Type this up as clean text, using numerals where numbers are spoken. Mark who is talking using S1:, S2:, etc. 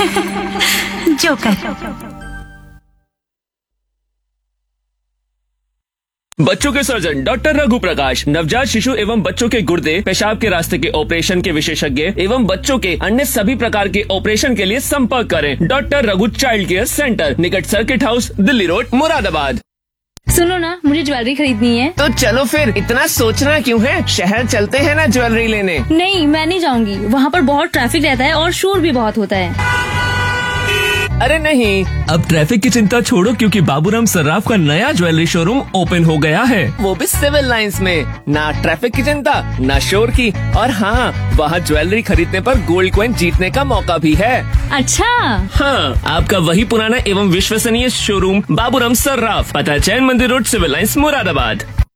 S1: Joker.
S2: बच्चों के surgeon doctor Raghu प्रकाश, नवजात शिशु एवं बच्चों के गुर्दे, पेशाब के रास्ते के ऑपरेशन के विशेषज्ञ एवं बच्चों के अन्य सभी प्रकार के ऑपरेशन के लिए संपर्क करें। Doctor Raghu child care centre, निकट circuit house, Delhi road, Moradabad.
S3: सुनो ना, मुझे ज्वेलरी खरीदनी है।
S4: तो चलो फिर, इतना सोचना क्यों है, शहर चलते हैं ना ज्वेलरी लेने।
S3: नहीं, मैं नहीं जाऊंगी, वहाँ पर बहुत ट्रैफिक रहता है और शोर भी बहुत होता है।
S4: अरे नहीं,
S2: अब ट्रैफिक की चिंता छोड़ो, क्योंकि बाबूराम सर्राफ का नया ज्वेलरी शोरूम ओपन हो गया है।
S4: वो भी सिविल लाइंस में। ना ट्रैफिक की चिंता, ना शोर की, और हाँ, वहाँ ज्वेलरी खरीदने पर गोल्ड कॉइन जीतने का मौका भी है।
S3: अच्छा।
S2: हाँ, आपका वही पुराना एवं विश्वसनीय शोरूम बाबूराम सर्राफ, पता चैन मंदिर रोड, सिविल लाइंस, मुरादाबाद।